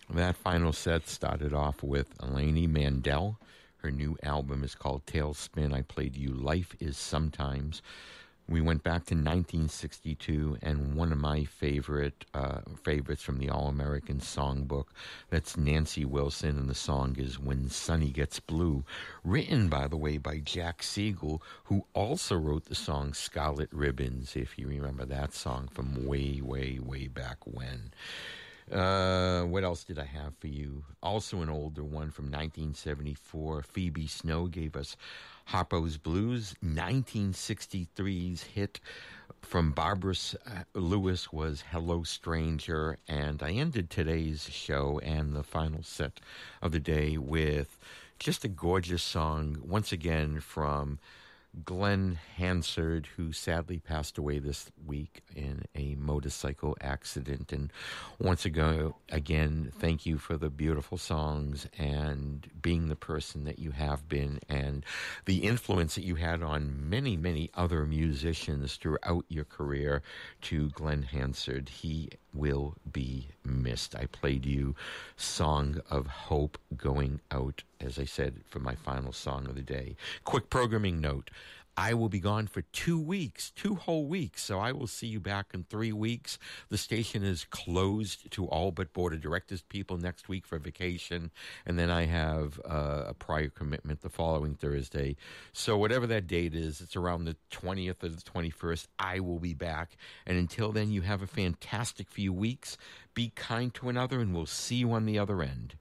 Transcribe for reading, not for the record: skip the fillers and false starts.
That final set started off with Eleni Mandel. Her new album is called Tailspin. I played you Life is Sometimes. We went back to 1962, and one of my favorites from the All-American Songbook, that's Nancy Wilson, and the song is When Sunny Gets Blue, written, by the way, by Jack Siegel, who also wrote the song Scarlet Ribbons, if you remember that song from way, way, way back when. What else did I have for you? Also an older one from 1974. Phoebe Snow gave us Harpo's Blues. 1963's hit from Barbara Lewis was Hello Stranger. And I ended today's show and the final set of the day with just a gorgeous song, once again, from Glenn Hansard, who sadly passed away this week in a motorcycle accident. And once again, thank you for the beautiful songs and being the person that you have been and the influence that you had on many, many other musicians throughout your career. To Glenn Hansard, he will be missed. I played you Song of Hope going out, as I said, for my final song of the day. Quick programming note. I will be gone for 2 weeks, 2 whole weeks, so I will see you back in 3 weeks. The station is closed to all but board of directors people next week for vacation, and then I have a prior commitment the following Thursday. So whatever that date is, it's around the 20th or the 21st, I will be back. And until then, you have a fantastic few weeks. Be kind to another, and we'll see you on the other end.